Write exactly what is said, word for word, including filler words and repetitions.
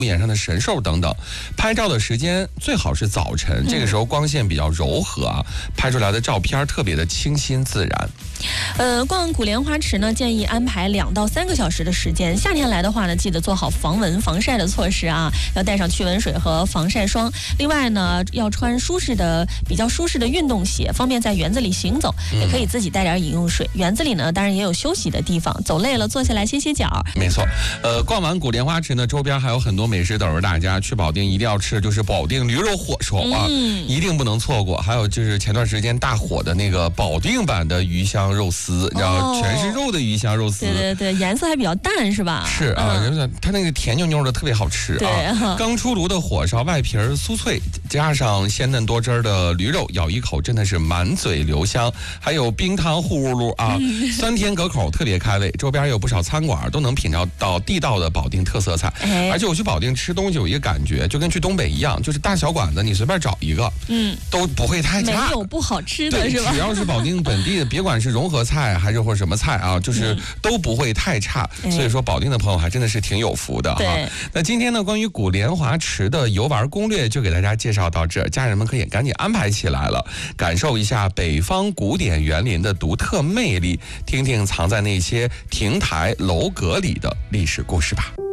岩上的神兽等等。拍照的时间最好是早晨，这个时候光线比较柔和啊，拍出来的照片特别的清新自然。 呃，逛古莲花池呢，建议安排两到三个小时的时间。夏天来的话呢，记得做好防蚊防晒的措施啊，要带上驱蚊水和防晒霜。另外呢，要穿舒适的、比较舒适的运动鞋，方便在园子里行走。也可以自己带点饮用水。园子里呢，当然也有休息的地方，走累了坐下来歇歇脚。 没错，呃，逛完古莲花池呢，周边还有很多美食等着大家。去保定一定要吃的就是保定驴肉火烧啊，嗯、一定不能错过。还有就是前段时间大火的那个保定版的鱼香肉丝，你知道、哦、全是肉的鱼香肉丝。 对对对，颜色还比较淡是吧？ 是啊，嗯、它那个甜扭扭的特别好吃啊。刚出炉的火烧，外皮酥脆，加上鲜嫩多汁的驴肉，咬一口真的是满嘴留香。还有冰汤呼噜噜啊，嗯、酸甜可口，特别开胃。周边有不少餐馆都能品尝到地道的保定特色菜。哎、而且我去保定吃东西有一个感觉，就跟去东北一样，就是大小馆子你随便找一个，嗯，都不会太差， 没有不好吃的是吧？ 只要是保定本地的，别管是融合菜还是或者什么菜啊，就是都不会太差。嗯、所以说保定的朋友还真的是挺有福的哈。那今天呢，关于古莲华池的游玩攻略就给大家介绍到这儿，家人们可以赶紧安排起来了，感受一下北方古典园林的独特魅力，听听藏在那些亭台楼阁里的历史故事吧。